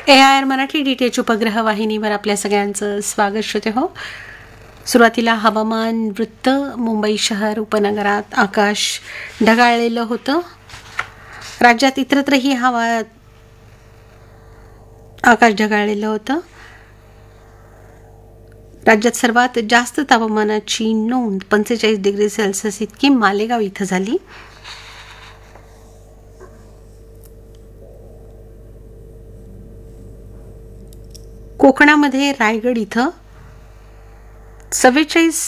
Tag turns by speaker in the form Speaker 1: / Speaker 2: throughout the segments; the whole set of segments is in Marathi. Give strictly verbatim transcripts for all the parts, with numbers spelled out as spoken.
Speaker 1: A I R Marathi D T H उपग्रह वाहिनीवर आपल्या सगळ्यांचं स्वागत श्रोते हो. सुरुवातीला हवामान वृत्त. मुंबई शहर उपनगरात आकाश ढगाळलेलं होतं. राज्यात इतरत्रही हवा आकाश ढगाळलेलं होतं. राज्यात सर्वात जास्त तापमानाची नोंद पंचेचाळीस डिग्री सेल्सिअस इतकी मालेगाव इथं झाली. कोकणामध्ये रायगड इथं चव्वेचाळीस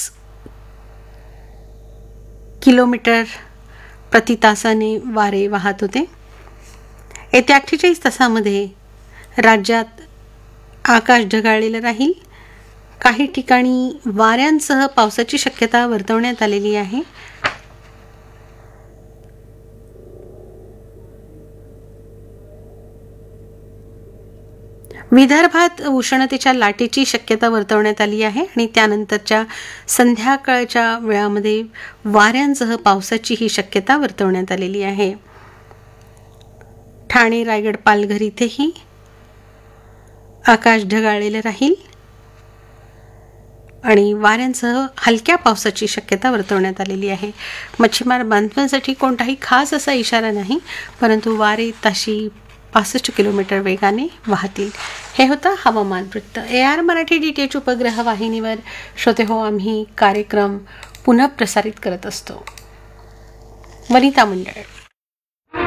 Speaker 1: किलोमीटर प्रति तासाने वारे वाहत होते. येत्या अठ्ठेचाळीस तासामध्ये राज्यात आकाश ढगाळलेलं राहील. काही ठिकाणी वाऱ्यांसह पावसाची शक्यता वर्तवण्यात आलेली आहे. विदर्भात उष्णतेच्या लाटेची शक्यता वर्तवण्यात आली आहे आणि त्यानंतरच्या संध्याकाळच्या वेळामध्ये वाऱ्यांसह पावसाची ही शक्यता वर्तवण्यात आलेली आहे. ठाणे, रायगड, पालघर इथेही आकाश ढगाळलेलं राहील आणि वाऱ्यांसह हलक्या पावसाची शक्यता वर्तवण्यात आलेली आहे. मच्छीमार बांधवांसाठी कोणताही खास असा इशारा नाही, परंतु वारे ताशी पासष्ट किलोमीटर वेगाने वाहतील. हे होतं हवामान वृत्त. A R Marathi D T H उपग्रह वाहिनीवर श्रोते हो आम्ही कार्यक्रम पुनः प्रसारित करत असतो. वनिता मंडळ.